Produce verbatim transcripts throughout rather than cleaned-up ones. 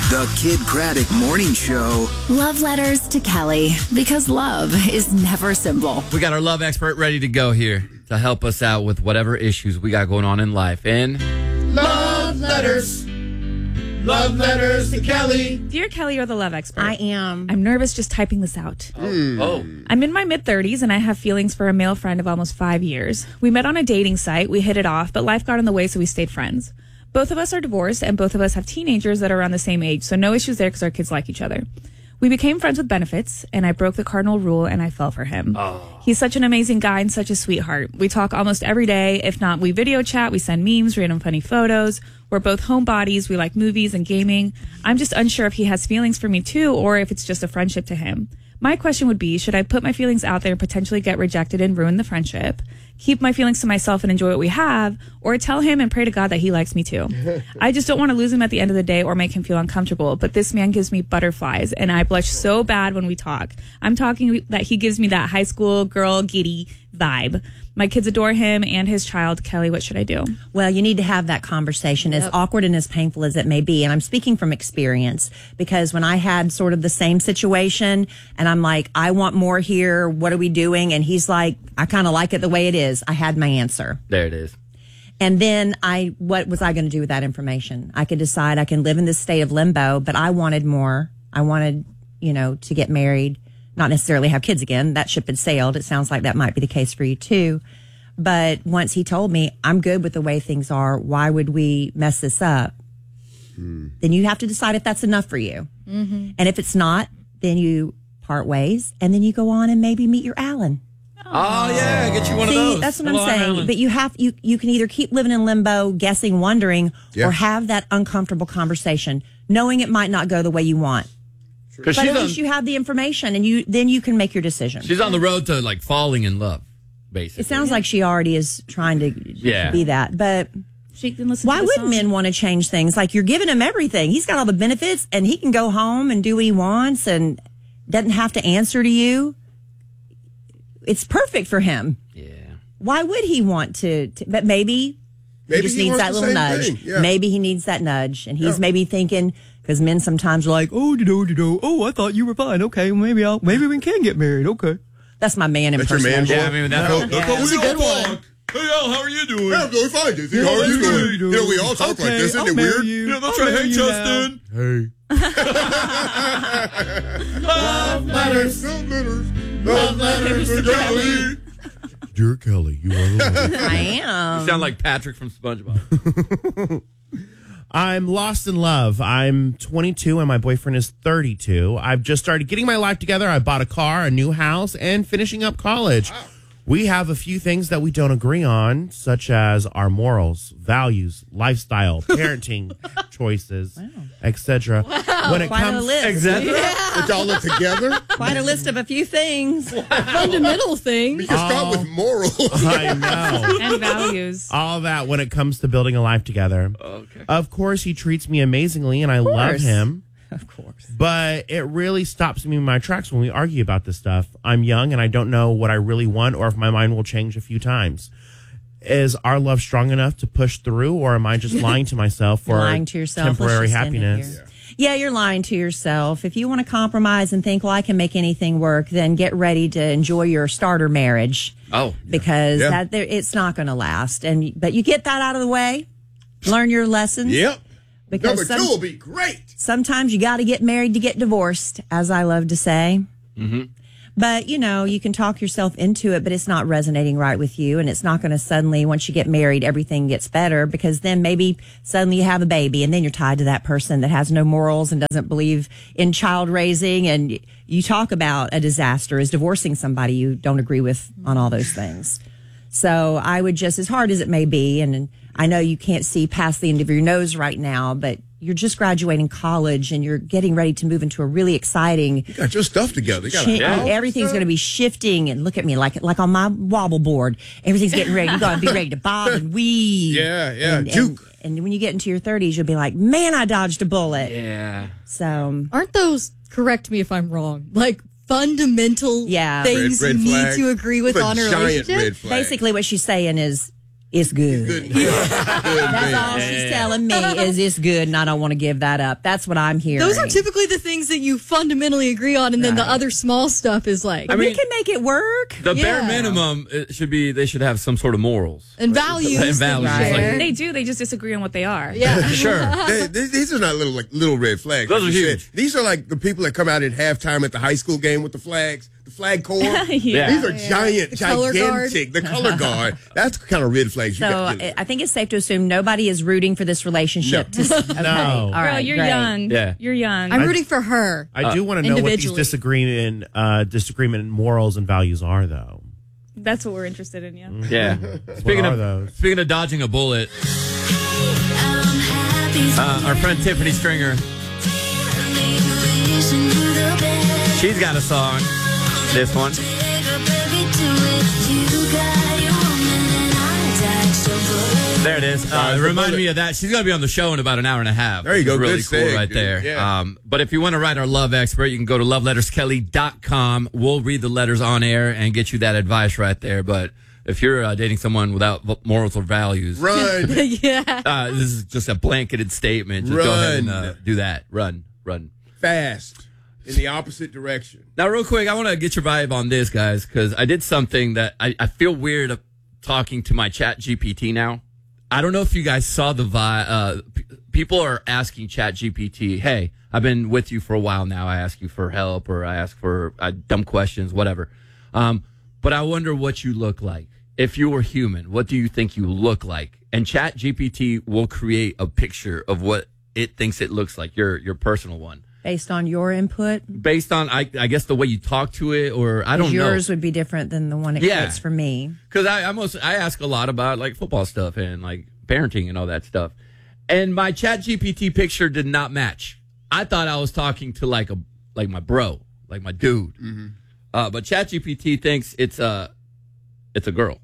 The Kid Craddock Morning Show. Love letters to Kelly, because love is never simple. We got our love expert ready to go here to help us out with whatever issues we got going on in life. And Love letters. Love letters to Kelly. Dear Kelly, you're the love expert. I am. I'm nervous just typing this out. oh, oh. I'm in my mid-thirties, and I have feelings for a male friend of almost five years. We met on a dating site. We hit it off, but life got in the way, so we stayed friends. Both of us are divorced, and both of us have teenagers that are around the same age, so no issues there because our kids like each other. We became friends with benefits, and I broke the cardinal rule, and I fell for him. Oh. He's such an amazing guy and such a sweetheart. We talk almost every day. If not, we video chat, we send memes, random funny photos. We're both homebodies. We like movies and gaming. I'm just unsure if he has feelings for me too, or if it's just a friendship to him. My question would be, should I put my feelings out there and potentially get rejected and ruin the friendship? Keep my feelings to myself and enjoy what we have, or tell him and pray to God that he likes me too. I just don't want to lose him at the end of the day or make him feel uncomfortable, but this man gives me butterflies, and I blush so bad when we talk. I'm talking that he gives me that high school girl giddy vibe. My kids adore him and his child. Kelly, what should I do? Well, you need to have that conversation, as Yep. awkward and as painful as it may be. And I'm speaking from experience, because when I had sort of the same situation and I'm like, I want more here. What are we doing? And he's like, I kind of like it the way it is. I had my answer. There it is. And then I, what was I going to do with that information? I could decide I can live in this state of limbo, but I wanted more. I wanted, you know, to get married, not necessarily have kids again. That ship had sailed. It sounds like that might be the case for you too. But once he told me, I'm good with the way things are, why would we mess this up? Mm. Then you have to decide if that's enough for you. Mm-hmm. And if it's not, then you part ways, and then you go on and maybe meet your Alan. Oh, yeah, get you one See, of those. that's what Hello, I'm saying. Alan. But you have you you can either keep living in limbo, guessing, wondering, Yeah. or have that uncomfortable conversation, knowing it might not go the way you want. But Because at she's on, least you have the information, and you then you can make your decision. she's on the road to, like, falling in love, basically. It sounds like she already is trying to Yeah. be that. But She can listen why to the would song. men want to change things? Like, you're giving him everything. He's got all the benefits, and he can go home and do what he wants and doesn't have to answer to you. It's perfect for him. Yeah. Why would he want to? to but maybe, Maybe he just he needs wants that the little same nudge. thing, yeah. Maybe he needs that nudge, and he's Yeah. maybe thinking, because men sometimes are like, oh, do do do. Oh, I thought you were fine. Okay, well, maybe I'll maybe we can get married. Okay, that's my man That's your impersonation. man Yeah, I mean, that's No, what- that's what That's we a good all one. talk. Hey, Al, how are you doing? Yeah, I'm doing fine, Dizzy. How are that's you good. doing? You know, we all talk like this. Isn't it weird? You. that's I'll right. marry Hey, you Justin. Hey. Love letters. Love letters. Love letters to Kelly. Dear Kelly, you are the one. I am. You sound like Patrick from SpongeBob. I'm lost in love. I'm twenty-two and my boyfriend is thirty-two. I've just started getting my life together. I bought a car, a new house, and finishing up college. Wow. We have a few things that we don't agree on, such as our morals, values, lifestyle, parenting choices, wow. et cetera. Wow, when it quite comes, a list. Exactly. Yeah. Put y'all it together. Quite a list of a few things. Fundamental things. You can start Oh. with morals. I know. And values. All that when it comes to building a life together. Okay. Of course, he treats me amazingly, and I love course. him. Of course. But it really stops me in my tracks when we argue about this stuff. I'm young and I don't know what I really want or if my mind will change a few times. Is our love strong enough to push through, or am I just lying to myself for lying to yourself. Let's temporary just end it happiness? here. Yeah, you're lying to yourself. If you want to compromise and think, well, I can make anything work, then get ready to enjoy your starter marriage. Oh. Because Yeah. that there, it's not going to last. And but you get that out of the way, learn your lessons. Yep. Because Number some- two will be great. sometimes you got to get married to get divorced, as I love to say. Mm-hmm. But, you know, you can talk yourself into it, but it's not resonating right with you. And it's not going to suddenly, once you get married, everything gets better, because then maybe suddenly you have a baby and then you're tied to that person that has no morals and doesn't believe in child raising. And you talk about a disaster as divorcing somebody you don't agree with on all those things. So I would just, as hard as it may be, and I know you can't see past the end of your nose right now, but you're just graduating college and you're getting ready to move into a really exciting, You got your stuff together. You got Ch- a house. everything's going to be shifting, and look at me like like on my wobble board. Everything's getting ready. You're going to be ready to bob and weave. Yeah, yeah, And, juke. and, and when you get into your thirties, you'll be like, man, I dodged a bullet. Yeah. So Aren't those, correct me if I'm wrong, like fundamental Yeah. things Red- red you need flag. to agree with It's a on a giant relationship? red flag. basically what she's saying is it's good. Good. That's all she's telling me is it's good, and I don't want to give that up. That's what I'm hearing. Those are typically the things that you fundamentally agree on, and then the other small stuff is like, I we mean, can make it work. The bare Yeah. minimum it should be they should have some sort of morals. and values. And values, that you like- share. They do. They just disagree on what they are. Yeah. Sure. They- they- these are not little like little red flags. Those like are you huge. said. These are like the people that come out at halftime at the high school game with the flags, the flag corps. Yeah. These are giant, color gigantic. The color guard. That's the kind of red flags you So got. I I think it's safe to assume nobody is rooting for this relationship. No. To, okay. No. All Girl, right, you're great. young. Yeah. You're young. I'm rooting for her. I do want to know what these individually. disagreement, uh, disagreement in morals and values are, though. That's what we're interested in, yeah. Yeah. Speaking are of those? speaking of dodging a bullet, uh, our friend Tiffany Stringer, she's got a song. This one. There it is. Uh, Dodge it the reminded bullet. me of that. She's going to be on the show in about an hour and a half. There you go. Really Good cool seg, right dude. there. Yeah. Um, but if you want to write our love expert, you can go to love letters kelly dot com. We'll read the letters on air and get you that advice right there. But if you're uh, dating someone without v- morals or values, Run. yeah. uh, this is just a blanketed statement. Just go ahead and uh, do that. Run, run. Fast. In the opposite direction. Now, real quick, I want to get your vibe on this, guys, because I did something that I, I feel weird of talking to my Chat G P T now. I don't know if you guys saw the vi- uh, p- people are asking Chat G P T, hey, I've been with you for a while now. I ask you for help or I ask for uh, dumb questions, whatever. Um, but I wonder what you look like. If you were human, what do you think you look like? And Chat G P T will create a picture of what it thinks it looks like, your your personal one. Based on your input, Based on, I, I guess, the way you talk to it, or I don't know. yours would be different than the one it Yeah. creates for me. Because I almost I ask a lot about like football stuff and like parenting and all that stuff, and my Chat G P T picture did not match. I thought I was talking to like a like my bro, like my dude, Mm-hmm. uh, but Chat G P T thinks it's a it's a girl.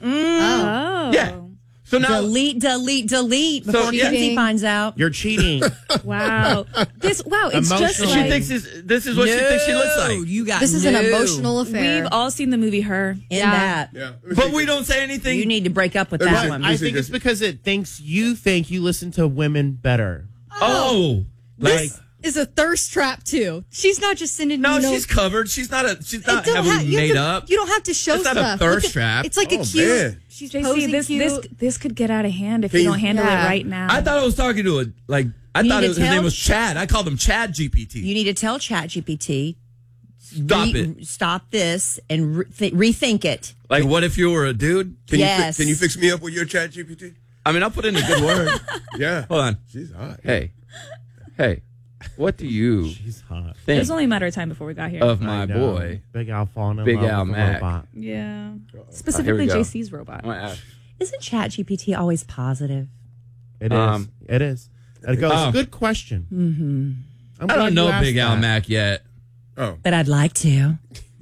Oh. Yeah. So now Delete, delete, delete before yeah. Kenzie finds out. You're cheating. Wow. This wow, it's just Emotional. she like thinks this, this is what she thinks she looks like. You got This is an emotional affair. we've all seen the movie Her. in Yeah. that. Yeah. But we don't say anything. You need to break up with Right. that one. I think it's because it thinks you think you listen to women better. oh, like This is a thirst trap too. She's not just sending. no, you know, she's covered. She's not a. She's it not don't heavily have- you have made to- up. You don't have to show It's not a stuff. thirst Look at- trap. It's like Oh, a cute. man. She's J C, posing this cute. this this could get out of hand if Can you you- don't handle Yeah. it right now. I thought I was talking to a like. I You thought need it, to his name tell- was Chad. I called him Chad G P T. You need to tell ChatGPT, Stop re- it. stop this and re- th- rethink it. Like, what if you were a dude? Can you Yes. fi- can you fix me up with your Chat G P T? I mean, I'll put in a good word. Yeah. Hold on. She's hot. Hey, hey, what do you She's hot. it think was only a matter of time before we got here. of I my know. boy? Big Al falling in Big love Al with a Mac. robot. yeah. Here Specifically we go. J C's robot. I'm gonna ask. Isn't ChatGPT always positive? It is. Um, it is. It goes. Oh. Good question. Mm-hmm. I don't know Big Al Mac yet, Oh, But I'd like to.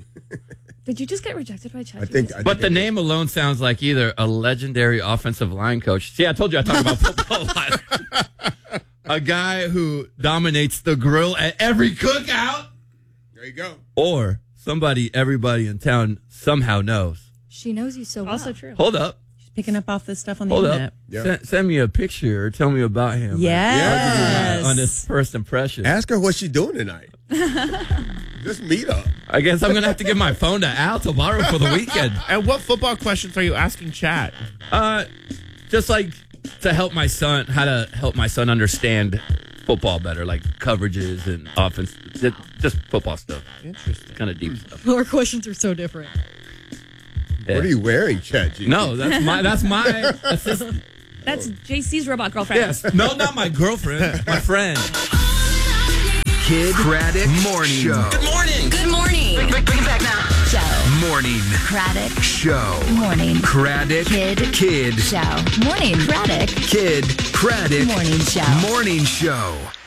Did you just get rejected by I ChatGPT? think. I but the think name alone sounds like either a legendary offensive line coach. See, I told you I talk about football a lot. A guy who dominates the grill at every cookout, There you go. or somebody everybody in town somehow knows. She knows you so well. Also true. Hold up. Picking up off this stuff on the Hold internet. up. Yeah. Send, send me a picture or tell me about him. Yes. On this first impression. Ask her what she's doing tonight. Just meet up. I guess I'm going to have to give my phone to Al to borrow for the weekend. And what football questions are you asking Chat? Uh, just like to help my son, how to help my son understand football better, like coverages and offense, just just football stuff. Interesting. Kind of deep stuff. Our questions are so different. Yeah. What are you wearing, Chat G P T? No, that's my that's my assistant. That's J C's robot girlfriend. Yes. No, not my girlfriend. My friend. Kid Craddock Morning Show. Good morning. Good morning. Bring, bring, bring it back now. Show. Morning Craddock. Show. Morning. Craddock Kid. Kid Show. Morning. Craddock. Kid Craddock Morning Show. Morning Show.